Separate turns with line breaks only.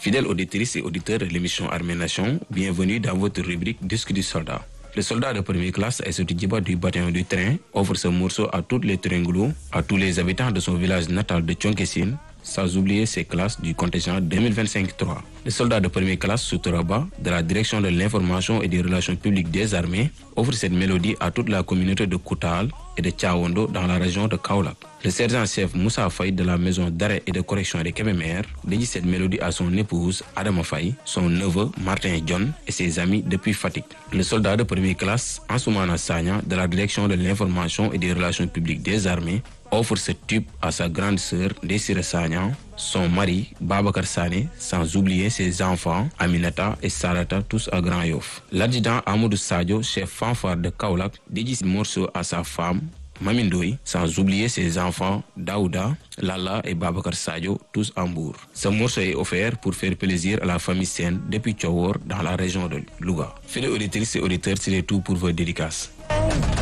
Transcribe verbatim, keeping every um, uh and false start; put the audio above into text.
Fidèles auditrices et auditeurs de l'émission Armée Nation, bienvenue dans votre rubrique Disque du soldat. Le soldat de première classe, Aïssatou Djiba du bataillon du train, offre ce morceau à toutes les Tringlo, à tous les habitants de son village natal de Thionckessine, sans oublier ses classes du contingent deux mille vingt-cinq trois. Le soldat de première classe, Soutouraba, de la direction de l'information et des relations publiques des armées, offre cette mélodie à toute la communauté de Koutal et de Tchaondo dans la région de Kaolack. Le sergent-chef Moussa Faye de la maison d'arrêt et de correction de Kébémer dédie cette mélodie à son épouse Adama Faye, son neveu Martin John et ses amis depuis Fatick. Le soldat de première classe, Ansoumana Sagna, de la direction de l'information et des relations publiques des armées, offre ce tube à sa grande sœur Désiré Sagna, son mari Babacar Sané, sans oublier ses enfants Aminata et Sarata, tous à Grand Yoff. L'adjudant Amadou Sadio, chef fanfare de Kaolack, dédie ce morceau à sa femme Mamindoy, sans oublier ses enfants Daouda, Lala et Babacar Sadio, tous en Mbour. Ce morceau est offert pour faire plaisir à la famille Sène depuis Thiawor dans la région de Louga. Fidèles auditrices et auditeurs, c'est tout pour vos dédicaces.